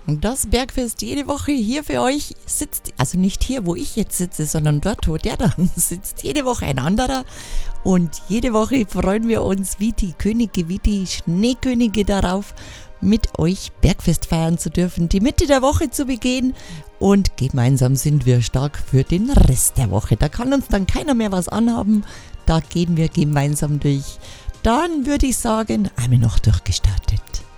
Das Bergfest jede Woche hier für euch sitzt, also nicht hier, wo ich jetzt sitze, sondern dort, wo der dann sitzt, jede Woche ein anderer. Und jede Woche freuen wir uns wie die Könige, wie die Schneekönige darauf, mit euch Bergfest feiern zu dürfen, die Mitte der Woche zu begehen. Und gemeinsam sind wir stark für den Rest der Woche. Da kann uns dann keiner mehr was anhaben. Da gehen wir gemeinsam durch. Dann würde ich sagen, einmal noch durchgestartet.